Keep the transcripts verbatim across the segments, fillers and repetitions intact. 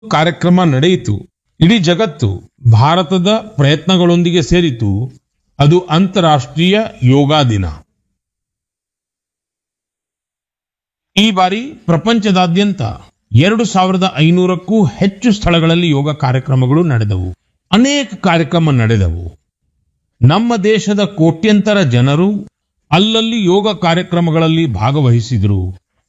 ಕಾರ್ಯಕ್ರಮ ನಡೆಯಿತು. ಇಡೀ ಜಗತ್ತು ಭಾರತದ ಪ್ರಯತ್ನಗಳೊಂದಿಗೆ ಸೇರಿತು. ಅದು ಅಂತಾರಾಷ್ಟ್ರೀಯ ಯೋಗ ದಿನ. ಈ ಬಾರಿ ಪ್ರಪಂಚದಾದ್ಯಂತ ಎರಡು ಸಾವಿರದ ಐನೂರಕ್ಕೂ ಹೆಚ್ಚು ಸ್ಥಳಗಳಲ್ಲಿ ಯೋಗ ಕಾರ್ಯಕ್ರಮಗಳು ನಡೆದವು. ಅನೇಕ ಕಾರ್ಯಕ್ರಮ ನಡೆದವು. ನಮ್ಮ ದೇಶದ ಕೋಟ್ಯಂತರ ಜನರು ಅಲ್ಲಲ್ಲಿ ಯೋಗ ಕಾರ್ಯಕ್ರಮಗಳಲ್ಲಿ ಭಾಗವಹಿಸಿದರು.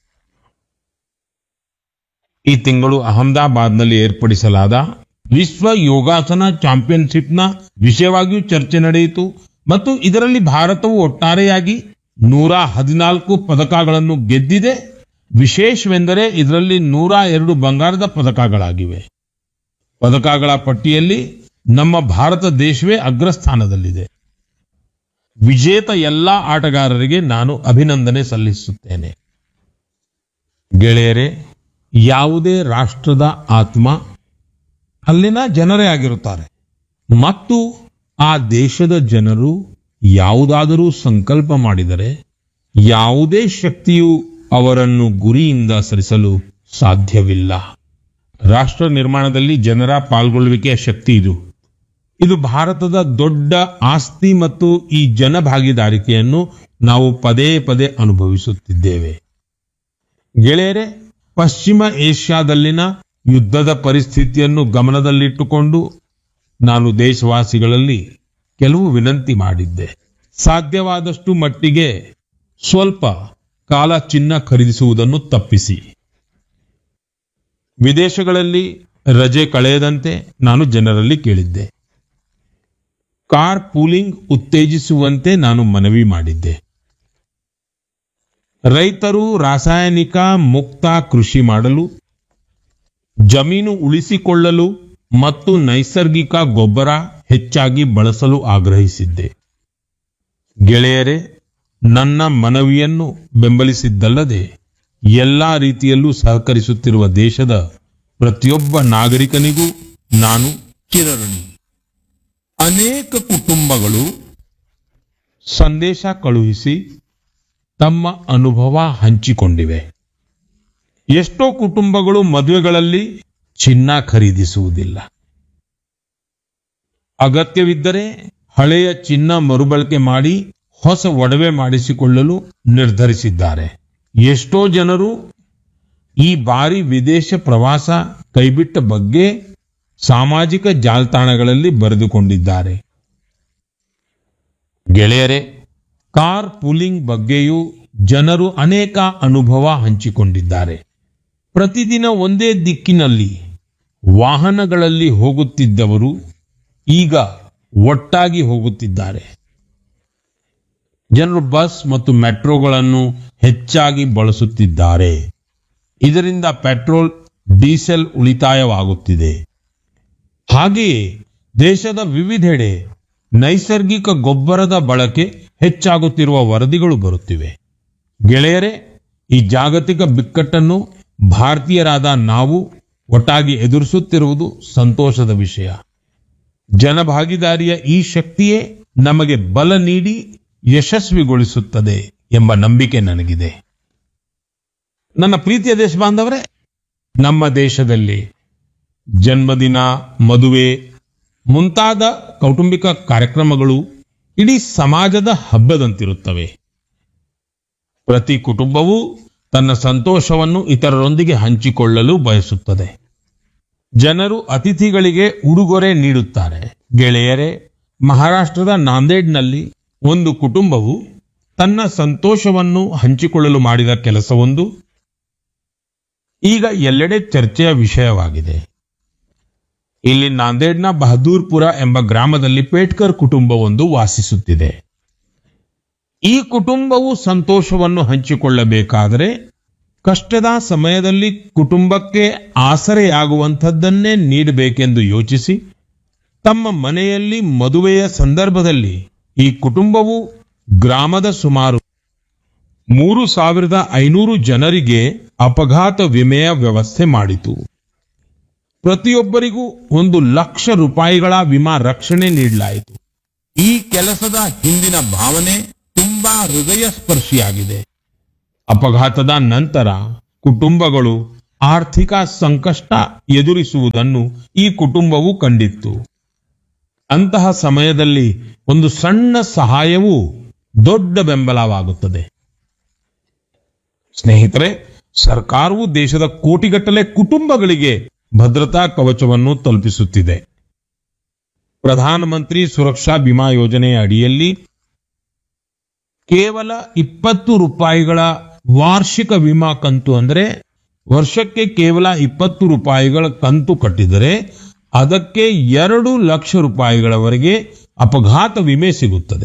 ಈ ತಿಂಗಳು ಅಹಮದಾಬಾದ್ನಲ್ಲಿ ಏರ್ಪಡಿಸಲಾದ ವಿಶ್ವ ಯೋಗಾಸನ ಚಾಂಪಿಯನ್ಶಿಪ್ನ ವಿಷಯವಾಗಿಯೂ ಚರ್ಚೆ ನಡೆಯಿತು ಮತ್ತು ಇದರಲ್ಲಿ ಭಾರತವು ಒಟ್ಟಾರೆಯಾಗಿ ನೂರ ಹದಿನಾಲ್ಕು ಪದಕಗಳನ್ನು ಗೆದ್ದಿದೆ. ವಿಶೇಷವೆಂದರೆ ಇದರಲ್ಲಿ ನೂರ ಎರಡು ಬಂಗಾರದ ಪದಕಗಳಾಗಿವೆ. ಪದಕಗಳ ಪಟ್ಟಿಯಲ್ಲಿ ನಮ್ಮ ಭಾರತ ದೇಶವೇ ಅಗ್ರಸ್ಥಾನದಲ್ಲಿದೆ. ವಿಜೇತ ಎಲ್ಲಾ ಆಟಗಾರರಿಗೆ ನಾನು ಅಭಿನಂದನೆ ಸಲ್ಲಿಸುತ್ತೇನೆ. ಗೆಳೆಯರೇ, ಯಾವುದೇ ರಾಷ್ಟ್ರದ ಆತ್ಮ ಅಲ್ಲಿನ ಜನರೇ ಆಗಿರುತ್ತಾರೆ ಮತ್ತು ಆ ದೇಶದ ಜನರು ಯಾವುದಾದರೂ ಸಂಕಲ್ಪ ಮಾಡಿದರೆ ಯಾವುದೇ ಶಕ್ತಿಯು ಅವರನ್ನು ಗುರಿಯಿಂದ ಸರಿಸಲು ಸಾಧ್ಯವಿಲ್ಲ. ರಾಷ್ಟ್ರ ನಿರ್ಮಾಣದಲ್ಲಿ ಜನರ ಪಾಲ್ಗೊಳ್ಳುವಿಕೆಯ ಶಕ್ತಿ ಇದು. ಇದು ಭಾರತದ ದೊಡ್ಡ ಆಸ್ತಿ ಮತ್ತು ಈ ಜನ ಭಾಗಿದಾರಿಕೆಯನ್ನು ನಾವು ಪದೇ ಪದೇ ಅನುಭವಿಸುತ್ತಿದ್ದೇವೆ. ಗೆಳೆಯರೇ, ಪಶ್ಚಿಮ ಏಷ್ಯಾದಲ್ಲಿನ ಯುದ್ಧದ ಪರಿಸ್ಥಿತಿಯನ್ನು ಗಮನದಲ್ಲಿಟ್ಟುಕೊಂಡು ನಾನು ದೇಶವಾಸಿಗಳಲ್ಲಿ ಕೆಲವು ವಿನಂತಿ ಮಾಡಿದ್ದೆ. ಸಾಧ್ಯವಾದಷ್ಟು ಮಟ್ಟಿಗೆ ಸ್ವಲ್ಪ ಕಾಲ ಚಿನ್ನ ಖರೀದಿಸುವುದನ್ನು ತಪ್ಪಿಸಿ. ವಿದೇಶಗಳಲ್ಲಿ ರಜೆ ಕಳೆಯದಂತೆ ನಾನು ಜನರಲ್ಲಿ ಕೇಳಿದ್ದೆ. ಕಾರ್ ಪೂಲಿಂಗ್ ಉತ್ತೇಜಿಸುವಂತೆ ನಾನು ಮನವಿ ಮಾಡಿದ್ದೆ. ರೈತರು ರಾಸಾಯನಿಕ ಮುಕ್ತ ಕೃಷಿ ಮಾಡಲು, ಜಮೀನು ಉಳಿಸಿಕೊಳ್ಳಲು ಮತ್ತು ನೈಸರ್ಗಿಕ ಗೊಬ್ಬರ ಹೆಚ್ಚಾಗಿ ಬಳಸಲು ಆಗ್ರಹಿಸಿದ್ದೆ. ಗೆಳೆಯರೇ, ನನ್ನ ಮನವಿಯನ್ನು ಬೆಂಬಲಿಸಿದ್ದಲ್ಲದೆ ಎಲ್ಲಾ ರೀತಿಯಲ್ಲೂ ಸಹಕರಿಸುತ್ತಿರುವ ದೇಶದ ಪ್ರತಿಯೊಬ್ಬ ನಾಗರಿಕನಿಗೂ ನಾನು ಚಿರಋಣಿ. ಅನೇಕ ಕುಟುಂಬಗಳು ಸಂದೇಶ ಕಳುಹಿಸಿ ತಮ್ಮ ಅನುಭವ ಹಂಚಿಕೊಂಡಿವೆ. ಎಷ್ಟೋ ಕುಟುಂಬಗಳು ಮದುವೆಗಳಲ್ಲಿ ಚಿನ್ನ ಖರೀದಿಸುವುದಿಲ್ಲ. ಅಗತ್ಯವಿದ್ದರೆ ಹಳೆಯ ಚಿನ್ನ ಮರುಬಳಕೆ ಮಾಡಿ ಹೊಸ ಒಡವೆ ಮಾಡಿಸಿಕೊಳ್ಳಲು ನಿರ್ಧರಿಸಿದ್ದಾರೆ. ಎಷ್ಟೋ ಜನರು ಈ ಬಾರಿ ವಿದೇಶ ಪ್ರವಾಸ ಕೈಬಿಟ್ಟ ಬಗ್ಗೆ ಸಾಮಾಜಿಕ ಜಾಲತಾಣಗಳಲ್ಲಿ ಬರೆದುಕೊಂಡಿದ್ದಾರೆ. ಗೆಳೆಯರೇ, ಕಾರ್ ಪೂಲಿಂಗ್ ಬಗ್ಗೆಯೂ ಜನರು ಅನೇಕ ಅನುಭವ ಹಂಚಿಕೊಂಡಿದ್ದಾರೆ. ಪ್ರತಿದಿನ ಒಂದೇ ದಿಕ್ಕಿನಲ್ಲಿ ವಾಹನಗಳಲ್ಲಿ ಹೋಗುತ್ತಿದ್ದವರು ಈಗ ಒಟ್ಟಾಗಿ ಹೋಗುತ್ತಿದ್ದಾರೆ. ಜನರು ಬಸ್ ಮತ್ತು ಮೆಟ್ರೋಗಳನ್ನು ಹೆಚ್ಚಾಗಿ ಬಳಸುತ್ತಿದ್ದಾರೆ. ಇದರಿಂದ ಪೆಟ್ರೋಲ್, ಡೀಸೆಲ್ ಉಳಿತಾಯವಾಗುತ್ತಿದೆ. ಹಾಗೆಯೇ ದೇಶದ ವಿವಿಧೆಡೆ ನೈಸರ್ಗಿಕ ಗೊಬ್ಬರದ ಬಳಕೆ ಹೆಚ್ಚಾಗುತ್ತಿರುವ ವರದಿಗಳು ಬರುತ್ತಿವೆ. ಗೆಳೆಯರೇ, ಈ ಜಾಗತಿಕ ಬಿಕ್ಕಟ್ಟನ್ನು ಭಾರತೀಯರಾದ ನಾವು ಒಟ್ಟಾಗಿ ಎದುರಿಸುತ್ತಿರುವುದು ಸಂತೋಷದ ವಿಷಯ. ಜನಭಾಗಿದಾರಿಯ ಈ ಶಕ್ತಿಯೇ ನಮಗೆ ಬಲ ನೀಡಿ ಯಶಸ್ವಿಗೊಳಿಸುತ್ತದೆ ಎಂಬ ನಂಬಿಕೆ ನನಗಿದೆ. ನನ್ನ ಪ್ರೀತಿಯ ದೇಶ ಬಾಂಧವರೇ, ನಮ್ಮ ದೇಶದಲ್ಲಿ ಜನ್ಮದಿನ, ಮದುವೆ ಮುಂತಾದ ಕೌಟುಂಬಿಕ ಕಾರ್ಯಕ್ರಮಗಳು ಇಡೀ ಸಮಾಜದ ಹಬ್ಬದಂತಿರುತ್ತವೆ. ಪ್ರತಿ ಕುಟುಂಬವೂ ತನ್ನ ಸಂತೋಷವನ್ನು ಇತರರೊಂದಿಗೆ ಹಂಚಿಕೊಳ್ಳಲು ಬಯಸುತ್ತದೆ. ಜನರು ಅತಿಥಿಗಳಿಗೆ ಉಡುಗೊರೆ ನೀಡುತ್ತಾರೆ. ಗೆಳೆಯರೇ, ಮಹಾರಾಷ್ಟ್ರದ ನಾಂದೇಡ್ನಲ್ಲಿ ಒಂದು ಕುಟುಂಬವು ತನ್ನ ಸಂತೋಷವನ್ನು ಹಂಚಿಕೊಳ್ಳಲು ಮಾಡಿದ ಕೆಲಸವೊಂದು ಈಗ ಎಲ್ಲೆಡೆ ಚರ್ಚೆಯ ವಿಷಯವಾಗಿದೆ. ಇಲ್ಲಿ ನಾಂದೇಡ್ನ ಬಹದ್ದೂರ್ಪುರ ಎಂಬ ಗ್ರಾಮದಲ್ಲಿ ಪೇಟ್ಕರ್ ಕುಟುಂಬವೊಂದು ವಾಸಿಸುತ್ತಿದೆ. ಈ ಕುಟುಂಬವು ಸಂತೋಷವನ್ನು ಹಂಚಿಕೊಳ್ಳಬೇಕಾದರೆ ಕಷ್ಟದ ಸಮಯದಲ್ಲಿ ಕುಟುಂಬಕ್ಕೆ ಆಸರೆಯಾಗುವಂಥದ್ದನ್ನೇ ನೀಡಬೇಕೆಂದು ಯೋಚಿಸಿ ತಮ್ಮ ಮನೆಯಲ್ಲಿ ಮದುವೆಯ ಸಂದರ್ಭದಲ್ಲಿ ಈ ಕುಟುಂಬವು ಗ್ರಾಮದ ಸುಮಾರು ಮೂರು ಸಾವಿರದ ಐನೂರು ಜನರಿಗೆ ಅಪಘಾತ ವಿಮೆಯ ವ್ಯವಸ್ಥೆ ಮಾಡಿತು. ಪ್ರತಿಯೊಬ್ಬರಿಗೂ ಒಂದು ಲಕ್ಷ ರೂಪಾಯಿಗಳ ವಿಮಾ ರಕ್ಷಣೆ ನೀಡಲಾಯಿತು. ಈ ಕೆಲಸದ ಹಿಂದಿನ ಭಾವನೆ ತುಂಬಾ ಹೃದಯ ಸ್ಪರ್ಶಿಯಾಗಿದೆ. ಅಪಘಾತದ ನಂತರ ಕುಟುಂಬಗಳು ಆರ್ಥಿಕ ಸಂಕಷ್ಟ ಎದುರಿಸುವುದನ್ನು ಈ ಕುಟುಂಬವು ಕಂಡಿತ್ತು. ಅಂತಹ ಸಮಯದಲ್ಲಿ ಒಂದು ಸಣ್ಣ ಸಹಾಯವು ದೊಡ್ಡ ಬೆಂಬಲವಾಗುತ್ತದೆ. ಸ್ನೇಹಿತರೆ, ಸರ್ಕಾರವು ದೇಶದ ಕೋಟಿಗಟ್ಟಲೆ ಕುಟುಂಬಗಳಿಗೆ ಭದ್ರತಾ ಕವಚವನ್ನು ತಲುಪಿಸುತ್ತಿದೆ. ಪ್ರಧಾನಮಂತ್ರಿ ಸುರಕ್ಷಾ ಬಿಮಾ ಯೋಜನೆಯ ಅಡಿಯಲ್ಲಿ ಕೇವಲ ಇಪ್ಪತ್ತು ರೂಪಾಯಿಗಳ ವಾರ್ಷಿಕ ವಿಮಾ ಕಂತು, ಅಂದರೆ ವರ್ಷಕ್ಕೆ ಕೇವಲ ಇಪ್ಪತ್ತು ರೂಪಾಯಿಗಳ ಕಂತು ಕಟ್ಟಿದರೆ ಅದಕ್ಕೆ ಎರಡು ಲಕ್ಷ ರೂಪಾಯಿಗಳವರೆಗೆ ಅಪಘಾತ ವಿಮೆ ಸಿಗುತ್ತದೆ.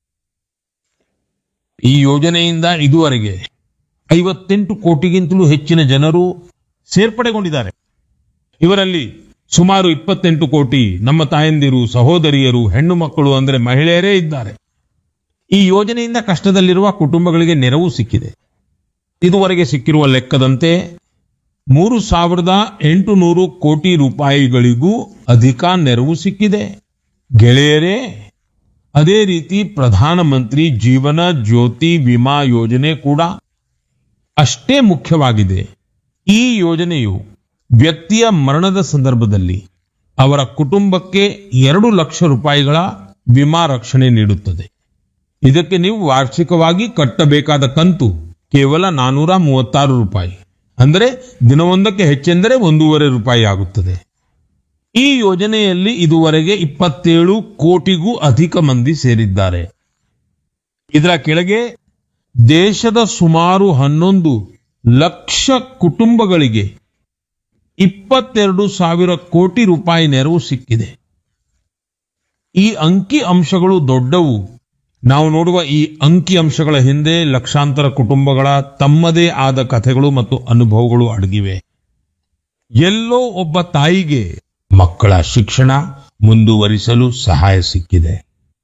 ಈ ಯೋಜನೆಯಿಂದ ಇದುವರೆಗೆ ಐವತ್ತೆಂಟು ಕೋಟಿಗಿಂತಲೂ ಹೆಚ್ಚಿನ ಜನರು ಸೇರ್ಪಡೆಗೊಂಡಿದ್ದಾರೆ. ಇವರಲ್ಲಿ ಸುಮಾರು ಇಪ್ಪತ್ತೆಂಟು ಕೋಟಿ ನಮ್ಮ ತಾಯಂದಿರು, ಸಹೋದರಿಯರು, ಹೆಣ್ಣು ಮಕ್ಕಳು ಅಂದರೆ ಮಹಿಳೆಯರೇ ಇದ್ದಾರೆ. ಈ ಯೋಜನೆಯಿಂದ ಕಷ್ಟದಲ್ಲಿರುವ ಕುಟುಂಬಗಳಿಗೆ ನೆರವು ಸಿಕ್ಕಿದೆ. ಇದುವರೆಗೆ ಸಿಕ್ಕಿರುವ ಲೆಕ್ಕದಂತೆ ಮೂರು ಸಾವಿರದ ಎಂಟುನೂರು ಕೋಟಿ ರೂಪಾಯಿಗಳಿಗೂ ಅಧಿಕ ನೆರವು ಸಿಕ್ಕಿದೆ. ಗೆಳೆಯರೇ, ಅದೇ ರೀತಿ ಪ್ರಧಾನಮಂತ್ರಿ ಜೀವನ ಜ್ಯೋತಿ ವಿಮಾ ಯೋಜನೆ ಕೂಡ ಅಷ್ಟೇ ಮುಖ್ಯವಾಗಿದೆ. ಈ ಯೋಜನೆಯು ವ್ಯಕ್ತಿಯ ಮರಣದ ಸಂದರ್ಭದಲ್ಲಿ ಅವರ ಕುಟುಂಬಕ್ಕೆ ಎರಡು ಲಕ್ಷ ರೂಪಾಯಿಗಳ ವಿಮಾ ರಕ್ಷಣೆ ನೀಡುತ್ತದೆ. ಇದಕ್ಕೆ ನೀವು ವಾರ್ಷಿಕವಾಗಿ ಕಟ್ಟಬೇಕಾದ ಕಂತು ಕೇವಲ ನಾನೂರ ಮೂವತ್ತಾರು ರೂಪಾಯಿ, ಅಂದರೆ ದಿನವೊಂದಕ್ಕೆ ಹೆಚ್ಚೆಂದರೆ ಒಂದೂವರೆ ರೂಪಾಯಿ ಆಗುತ್ತದೆ. ಈ ಯೋಜನೆಯಲ್ಲಿ ಇದುವರೆಗೆ ಇಪ್ಪತ್ತೇಳು ಕೋಟಿಗೂ ಅಧಿಕ ಮಂದಿ ಸೇರಿದ್ದಾರೆ. ಇದರ ಕೆಳಗೆ ದೇಶದ ಸುಮಾರು ಹನ್ನೊಂದು ಲಕ್ಷ ಕುಟುಂಬಗಳಿಗೆ ಇಪ್ಪತ್ತೆರಡು ಸಾವಿರ ಕೋಟಿ ರೂಪಾಯಿ ನೆರವು ಸಿಕ್ಕಿದೆ. ಈ ಅಂಕಿ ಅಂಶಗಳು ದೊಡ್ಡವು. ನಾವು ನೋಡುವ ಈ ಅಂಕಿ ಅಂಶಗಳ ಹಿಂದೆ ಲಕ್ಷಾಂತರ ಕುಟುಂಬಗಳ ತಮ್ಮದೇ ಆದ ಕಥೆಗಳು ಮತ್ತು ಅನುಭವಗಳು ಅಡಗಿವೆ. ಎಲ್ಲೋ ಒಬ್ಬ ತಾಯಿಗೆ ಮಕ್ಕಳ ಶಿಕ್ಷಣ ಮುಂದುವರಿಸಲು ಸಹಾಯ ಸಿಕ್ಕಿದೆ.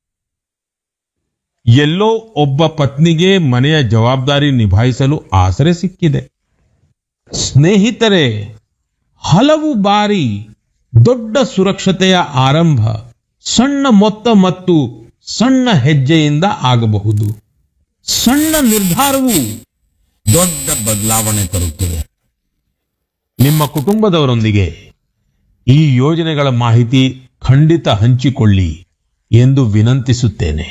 ಎಲ್ಲೋ ಒಬ್ಬ ಪತ್ನಿಗೆ ಮನೆಯ ಜವಾಬ್ದಾರಿ ನಿಭಾಯಿಸಲು ಆಸರೆ ಸಿಕ್ಕಿದೆ. ಸ್ನೇಹಿತರೆ, ಹಲವು ಬಾರಿ ದೊಡ್ಡ ಸುರಕ್ಷತೆಯ ಆರಂಭ ಸಣ್ಣ ಮೊತ್ತ ಮತ್ತು ಸಣ್ಣ ಹೆಜ್ಜೆಯಿಂದ ಆಗಬಹುದು. ಸಣ್ಣ ನಿರ್ಧಾರವು ದೊಡ್ಡ ಬದಲಾವಣೆ ತರುತ್ತದೆ. ನಿಮ್ಮ ಕುಟುಂಬದವರೊಂದಿಗೆ ಈ ಯೋಜನೆಗಳ ಮಾಹಿತಿ ಖಂಡಿತ ಹಂಚಿಕೊಳ್ಳಿ ಎಂದು ವಿನಂತಿಸುತ್ತೇನೆ.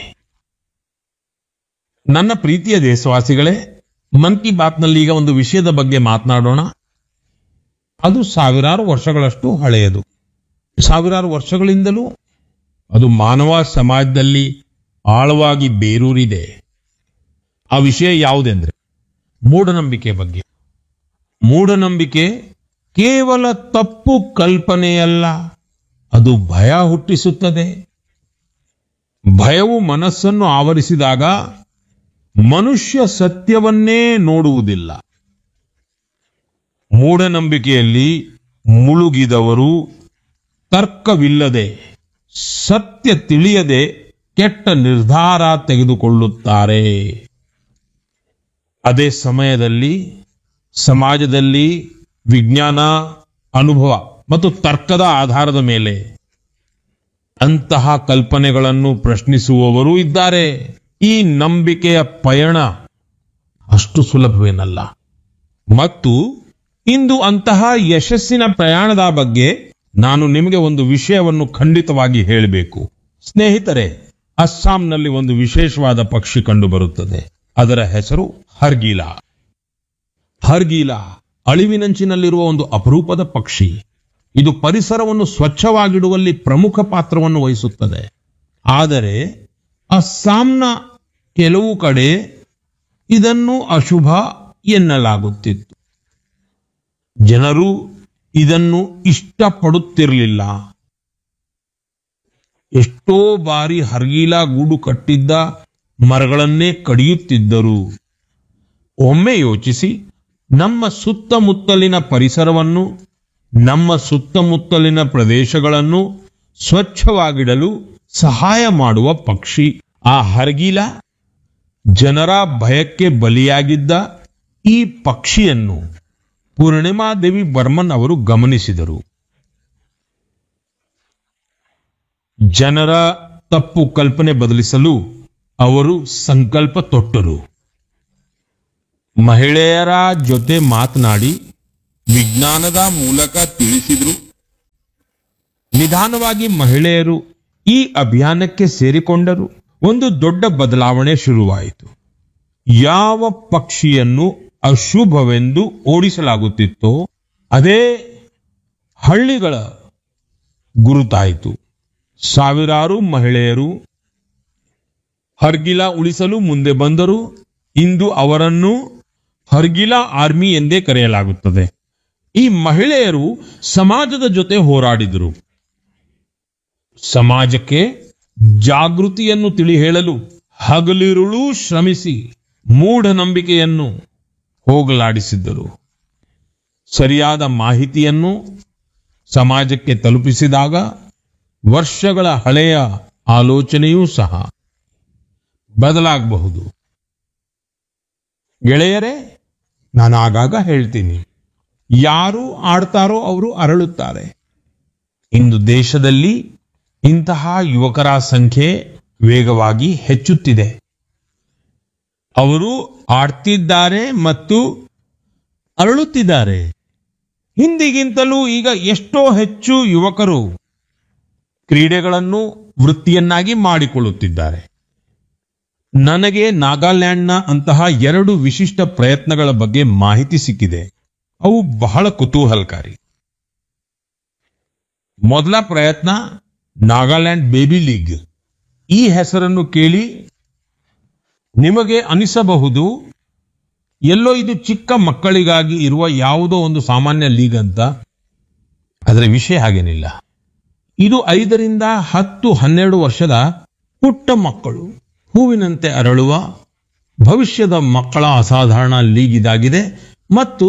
ನನ್ನ ಪ್ರೀತಿಯ ದೇಶವಾಸಿಗಳೇ, ಮನ್ ಕಿ ಬಾತ್ನಲ್ಲಿ ಈಗ ಒಂದು ವಿಷಯದ ಬಗ್ಗೆ ಮಾತನಾಡೋಣ. ಅದು ಸಾವಿರಾರು ವರ್ಷಗಳಷ್ಟು ಹಳೆಯದು. ಸಾವಿರಾರು ವರ್ಷಗಳಿಂದಲೂ ಅದು ಮಾನವ ಸಮಾಜದಲ್ಲಿ ಆಳವಾಗಿ ಬೇರೂರಿದೆ. ಆ ವಿಷಯ ಯಾವುದೆಂದ್ರೆ ಮೂಢನಂಬಿಕೆ ಬಗ್ಗೆ. ಮೂಢನಂಬಿಕೆ ಕೇವಲ ತಪ್ಪು ಕಲ್ಪನೆಯಲ್ಲ, ಅದು ಭಯ ಹುಟ್ಟಿಸುತ್ತದೆ. ಭಯವು ಮನಸ್ಸನ್ನು ಆವರಿಸಿದಾಗ ಮನುಷ್ಯ ಸತ್ಯವನ್ನೇ ನೋಡುವುದಿಲ್ಲ. ಮೂಢನಂಬಿಕೆಯಲ್ಲಿ ಮುಳುಗಿದವರು ತರ್ಕವಿಲ್ಲದೆ, ಸತ್ಯ ತಿಳಿಯದೆ ಕೆಟ್ಟ ನಿರ್ಧಾರ ತೆಗೆದುಕೊಳ್ಳುತ್ತಾರೆ. ಅದೇ ಸಮಯದಲ್ಲಿ ಸಮಾಜದಲ್ಲಿ ವಿಜ್ಞಾನ, ಅನುಭವ ಮತ್ತು ತರ್ಕದ ಆಧಾರದ ಮೇಲೆ ಅಂತಹ ಕಲ್ಪನೆಗಳನ್ನು ಪ್ರಶ್ನಿಸುವವರು ಇದ್ದಾರೆ. ಈ ನಂಬಿಕೆಯ ಪಯಣ ಅಷ್ಟು ಸುಲಭವೇನಲ್ಲ. ಮತ್ತು ಇಂದು ಅಂತಹ ಯಶಸ್ಸಿನ ಪ್ರಯಾಣದ ಬಗ್ಗೆ ನಾನು ನಿಮಗೆ ಒಂದು ವಿಷಯವನ್ನು ಖಂಡಿತವಾಗಿ ಹೇಳಬೇಕು. ಸ್ನೇಹಿತರೆ, ಅಸ್ಸಾಂನಲ್ಲಿ ಒಂದು ವಿಶೇಷವಾದ ಪಕ್ಷಿ ಕಂಡುಬರುತ್ತದೆ. ಅದರ ಹೆಸರು ಹರ್ಗೀಲಾ. ಹರ್ಗೀಲಾ ಅಳಿವಿನಂಚಿನಲ್ಲಿರುವ ಒಂದು ಅಪರೂಪದ ಪಕ್ಷಿ. ಇದು ಪರಿಸರವನ್ನು ಸ್ವಚ್ಛವಾಗಿಡುವಲ್ಲಿ ಪ್ರಮುಖ ಪಾತ್ರವನ್ನು ವಹಿಸುತ್ತದೆ. ಆದರೆ ಅಸ್ಸಾಂನ ಕೆಲವು ಕಡೆ ಇದನ್ನು ಅಶುಭ ಎನ್ನಲಾಗುತ್ತಿತ್ತು. ಜನರು ಇದನ್ನು ಇಷ್ಟಪಡುತ್ತಿರಲಿಲ್ಲ. ಎಷ್ಟೋ ಬಾರಿ ಹರ್ಗೀಲಾ ಗೂಡು ಕಟ್ಟಿದ್ದ ಮರಗಳನ್ನೇ ಕಡಿಯುತ್ತಿದ್ದರು. ಒಮ್ಮೆ ಯೋಚಿಸಿ, ನಮ್ಮ ಸುತ್ತಮುತ್ತಲಿನ ಪರಿಸರವನ್ನು, ನಮ್ಮ ಸುತ್ತಮುತ್ತಲಿನ ಪ್ರದೇಶಗಳನ್ನು ಸ್ವಚ್ಛವಾಗಿಡಲು ಸಹಾಯ ಮಾಡುವ ಪಕ್ಷಿ ಆ ಹರ್ಗೀಲಾ. ಜನರ ಭಯಕ್ಕೆ ಬಲಿಯಾಗಿದ್ದ ಈ ಪಕ್ಷಿಯನ್ನು ಪೂರ್ಣಿಮಾ ದೇವಿ ಬರ್ಮನ್ ಅವರು ಗಮನಿಸಿದರು. ಜನರ ತಪ್ಪು ಕಲ್ಪನೆ ಬದಲಿಸಲು ಅವರು ಸಂಕಲ್ಪ ತೊಟ್ಟರು. ಮಹಿಳೆಯರ ಜೊತೆ ಮಾತನಾಡಿ ವಿಜ್ಞಾನದ ಮೂಲಕ ತಿಳಿಸಿದ್ರು. ನಿಧಾನವಾಗಿ ಮಹಿಳೆಯರು ಈ ಅಭಿಯಾನಕ್ಕೆ ಸೇರಿಕೊಂಡರು. ಒಂದು ದೊಡ್ಡ ಬದಲಾವಣೆ ಶುರುವಾಯಿತು. ಯಾವ ಪಕ್ಷಿಯನ್ನು ಅಶುಭವೆಂದು ಓಡಿಸಲಾಗುತ್ತಿತ್ತೋ ಅದೇ ಹಳ್ಳಿಗಳ ಗುರುತಾಯಿತು. ಸಾವಿರಾರು ಮಹಿಳೆಯರು ಹರ್ಗಿಲ ಉಳಿಸಲು ಮುಂದೆ ಬಂದರು. ಇಂದು ಅವರನ್ನು ಹರ್ಗಿಲ ಆರ್ಮಿ ಎಂದೇ ಕರೆಯಲಾಗುತ್ತದೆ. ಈ ಮಹಿಳೆಯರು ಸಮಾಜದ ಜೊತೆ ಹೋರಾಡಿದರು. ಸಮಾಜಕ್ಕೆ ಜಾಗೃತಿಯನ್ನು ತಿಳಿ ಹೇಳಲು ಹಗಲಿರುಳು ಶ್ರಮಿಸಿ ಮೂಢನಂಬಿಕೆಯನ್ನು ಹೋಗಲಾಡಿಸಿದ್ದರು. ಸರಿಯಾದ ಮಾಹಿತಿಯನ್ನು ಸಮಾಜಕ್ಕೆ ತಲುಪಿಸಿದಾಗ ವರ್ಷಗಳ ಹಳೆಯ ಆಲೋಚನೆಯೂ ಸಹ ಬದಲಾಗಬಹುದು. ಗೆಳೆಯರೇ, ನಾನು ಆಗಾಗ ಹೇಳ್ತೀನಿ, ಯಾರು ಆಡ್ತಾರೋ ಅವರು ಅರಳುತ್ತಾರೆ. ಇಂದು ದೇಶದಲ್ಲಿ ಇಂತಹ ಯುವಕರ ಸಂಖ್ಯೆ ವೇಗವಾಗಿ ಹೆಚ್ಚುತ್ತಿದೆ. ಅವರು ಆಡ್ತಿದ್ದಾರೆ ಮತ್ತು ಅರಳುತ್ತಿದ್ದಾರೆ. ಹಿಂದಿಗಿಂತಲೂ ಈಗ ಎಷ್ಟೋ ಹೆಚ್ಚು ಯುವಕರು ಕ್ರೀಡೆಗಳನ್ನು ವೃತ್ತಿಯನ್ನಾಗಿ ಮಾಡಿಕೊಳ್ಳುತ್ತಿದ್ದಾರೆ. ನನಗೆ ನಾಗಾಲ್ಯಾಂಡ್ನ ಅಂತಹ ಎರಡು ವಿಶಿಷ್ಟ ಪ್ರಯತ್ನಗಳ ಬಗ್ಗೆ ಮಾಹಿತಿ ಸಿಕ್ಕಿದೆ. ಅವು ಬಹಳ ಕುತೂಹಲಕಾರಿ. ಮೊದಲ ಪ್ರಯತ್ನ ನಾಗಾಲ್ಯಾಂಡ್ ಬೇಬಿ ಲೀಗ್. ಈ ಹೆಸರನ್ನು ಕೇಳಿ ನಿಮಗೆ ಅನಿಸಬಹುದು, ಎಲ್ಲೋ ಇದು ಚಿಕ್ಕ ಮಕ್ಕಳಿಗಾಗಿ ಇರುವ ಯಾವುದೋ ಒಂದು ಸಾಮಾನ್ಯ ಲೀಗ್ ಅಂತ. ಅದರ ವಿಷಯ ಹಾಗೇನಿಲ್ಲ. ಇದು ಐದರಿಂದ ಹತ್ತು ಹನ್ನೆರಡು ವರ್ಷದ ಪುಟ್ಟ ಮಕ್ಕಳು ಹೂವಿನಂತೆ ಅರಳುವ ಭವಿಷ್ಯದ ಮಕ್ಕಳ ಅಸಾಧಾರಣ ಲೀಗ್ ಇದಾಗಿದೆ. ಮತ್ತು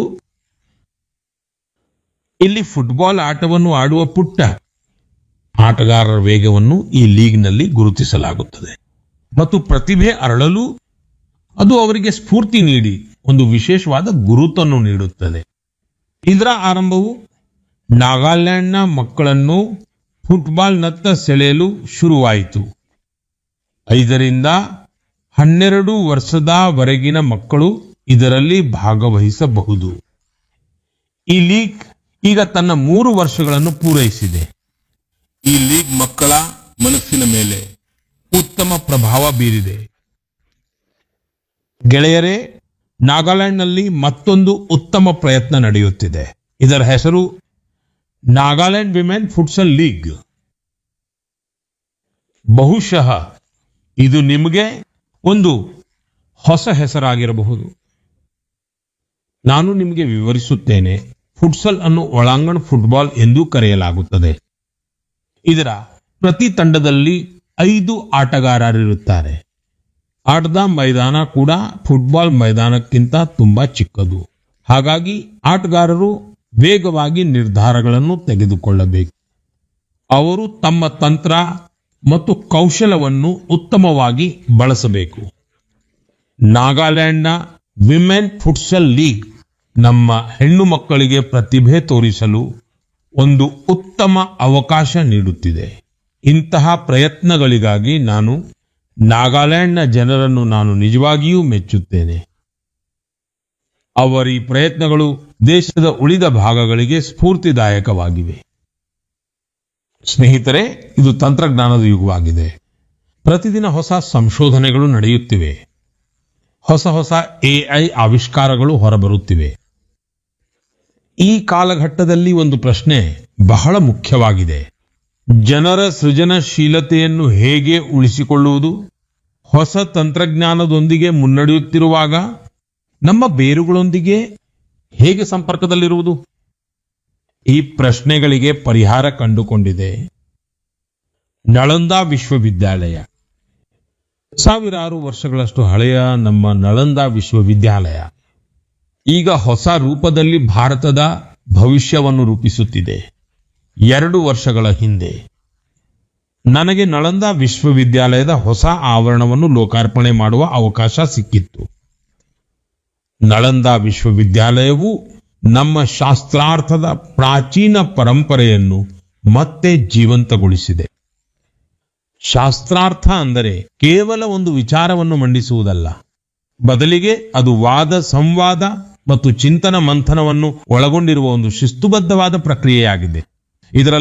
ಇಲ್ಲಿ ಫುಟ್ಬಾಲ್ ಆಟವನ್ನು ಆಡುವ ಪುಟ್ಟ ಆಟಗಾರರ ವೇಗವನ್ನು ಈ ಲೀಗ್ನಲ್ಲಿ ಗುರುತಿಸಲಾಗುತ್ತದೆ. ಮತ್ತು ಪ್ರತಿಭೆ ಅರಳಲು ಅದು ಅವರಿಗೆ ಸ್ಫೂರ್ತಿ ನೀಡಿ ಒಂದು ವಿಶೇಷವಾದ ಗುರುತನ್ನು ನೀಡುತ್ತದೆ. ಇದರ ಆರಂಭವು ನಾಗಾಲ್ಯಾಂಡ್ನ ಮಕ್ಕಳನ್ನು ಫುಟ್ಬಾಲ್ನತ್ತ ಸೆಳೆಯಲು ಶುರುವಾಯಿತು. ಐದರಿಂದ ಹನ್ನೆರಡು ವರ್ಷದವರೆಗಿನ ಮಕ್ಕಳು ಇದರಲ್ಲಿ ಭಾಗವಹಿಸಬಹುದು. ಈ ಲೀಗ್ ಈಗ ತನ್ನ ಮೂರು ವರ್ಷಗಳನ್ನು ಪೂರೈಸಿದೆ. ಈ ಲೀಗ್ ಮಕ್ಕಳ ಮನಸ್ಸಿನ ಮೇಲೆ ಉತ್ತಮ ಪ್ರಭಾವ ಬೀರಿದೆ. ಗೆಳೆಯರೇ, ನಾಗಾಲ್ಯಾಂಡ್ನಲ್ಲಿ ಮತ್ತೊಂದು ಉತ್ತಮ ಪ್ರಯತ್ನ ನಡೆಯುತ್ತಿದೆ. ಇದರ ಹೆಸರು ನಾಗಾಲ್ಯಾಂಡ್ ವಿಮೆನ್ ಫುಟ್ಸಲ್ ಲೀಗ್. ಬಹುಶಃ ಇದು ನಿಮಗೆ ಒಂದು ಹೊಸ ಹೆಸರಾಗಿರಬಹುದು. ನಾನು ನಿಮಗೆ ವಿವರಿಸುತ್ತೇನೆ. ಫುಟ್ಸಲ್ ಅನ್ನು ಒಳಾಂಗಣ ಫುಟ್ಬಾಲ್ ಎಂದೂ ಕರೆಯಲಾಗುತ್ತದೆ. ಇದರ ಪ್ರತಿ ತಂಡದಲ್ಲಿ ಐದು ಆಟಗಾರರಿರುತ್ತಾರೆ. ಆಟದ ಮೈದಾನ ಕೂಡ ಫುಟ್ಬಾಲ್ ಮೈದಾನಕ್ಕಿಂತ ತುಂಬಾ ಚಿಕ್ಕದು. ಹಾಗಾಗಿ ಆಟಗಾರರು ವೇಗವಾಗಿ ನಿರ್ಧಾರಗಳನ್ನು ತೆಗೆದುಕೊಳ್ಳಬೇಕು. ಅವರು ತಮ್ಮ ತಂತ್ರ ಮತ್ತು ಕೌಶಲವನ್ನು ಉತ್ತಮವಾಗಿ ಬಳಸಬೇಕು. ನಾಗಾಲ್ಯಾಂಡ್ನ ವಿಮೆನ್ ಫುಟ್ಸಲ್ ಲೀಗ್ ನಮ್ಮ ಹೆಣ್ಣು ಮಕ್ಕಳಿಗೆ ಪ್ರತಿಭೆ ತೋರಿಸಲು ಒಂದು ಉತ್ತಮ ಅವಕಾಶ ನೀಡುತ್ತಿದೆ. ಇಂತಹ ಪ್ರಯತ್ನಗಳಿಗಾಗಿ ನಾನು ನಾಗಾಲ್ಯಾಂಡ್ನ ಜನರನ್ನು ನಾನು ನಿಜವಾಗಿಯೂ ಮೆಚ್ಚುತ್ತೇನೆ. ಅವರ ಈ ಪ್ರಯತ್ನಗಳು ದೇಶದ ಉಳಿದ ಭಾಗಗಳಿಗೆ ಸ್ಫೂರ್ತಿದಾಯಕವಾಗಿವೆ. ಸ್ನೇಹಿತರೆ, ಇದು ತಂತ್ರಜ್ಞಾನದ ಯುಗವಾಗಿದೆ. ಪ್ರತಿದಿನ ಹೊಸ ಸಂಶೋಧನೆಗಳು ನಡೆಯುತ್ತಿವೆ. ಹೊಸ ಹೊಸ ಎಐ ಆವಿಷ್ಕಾರಗಳು ಹೊರಬರುತ್ತಿವೆ. ಈ ಕಾಲಘಟ್ಟದಲ್ಲಿ ಒಂದು ಪ್ರಶ್ನೆ ಬಹಳ ಮುಖ್ಯವಾಗಿದೆ. ಜನರ ಸೃಜನಶೀಲತೆಯನ್ನು ಹೇಗೆ ಉಳಿಸಿಕೊಳ್ಳುವುದು? ಹೊಸ ತಂತ್ರಜ್ಞಾನದೊಂದಿಗೆ ಮುನ್ನಡೆಯುತ್ತಿರುವಾಗ ನಮ್ಮ ಬೇರುಗಳೊಂದಿಗೆ ಹೇಗೆ ಸಂಪರ್ಕದಲ್ಲಿರುವುದು? ಈ ಪ್ರಶ್ನೆಗಳಿಗೆ ಪರಿಹಾರ ಕಂಡುಕೊಂಡಿದೆ ನಳಂದಾ ವಿಶ್ವವಿದ್ಯಾಲಯ. ಸಾವಿರಾರು ವರ್ಷಗಳಷ್ಟು ಹಳೆಯ ನಮ್ಮ ನಳಂದಾ ವಿಶ್ವವಿದ್ಯಾಲಯ ಈಗ ಹೊಸ ರೂಪದಲ್ಲಿ ಭಾರತದ ಭವಿಷ್ಯವನ್ನು ರೂಪಿಸುತ್ತಿದೆ. ಎರಡು ವರ್ಷಗಳ ಹಿಂದೆ ನನಗೆ ನಳಂದಾ ವಿಶ್ವವಿದ್ಯಾಲಯದ ಹೊಸ ಆವರಣವನ್ನು ಲೋಕಾರ್ಪಣೆ ಮಾಡುವ ಅವಕಾಶ ಸಿಕ್ಕಿತ್ತು. ನಳಂದಾ ವಿಶ್ವವಿದ್ಯಾಲಯವು ನಮ್ಮ ಶಾಸ್ತ್ರಾರ್ಥದ ಪ್ರಾಚೀನ ಪರಂಪರೆಯನ್ನು ಮತ್ತೆ ಜೀವಂತಗೊಳಿಸಿದೆ. ಶಾಸ್ತ್ರಾರ್ಥ ಅಂದರೆ ಕೇವಲ ಒಂದು ವಿಚಾರವನ್ನು ಮಂಡಿಸುವುದಲ್ಲ, ಬದಲಿಗೆ ಅದು ವಾದ ಸಂವಾದ ಮತ್ತು ಚಿಂತನ ಮಂಥನವನ್ನು ಒಳಗೊಂಡಿರುವ ಒಂದು ಶಿಸ್ತುಬದ್ಧವಾದ ಪ್ರಕ್ರಿಯೆಯಾಗಿದೆ. ಇದರಲ್ಲಿ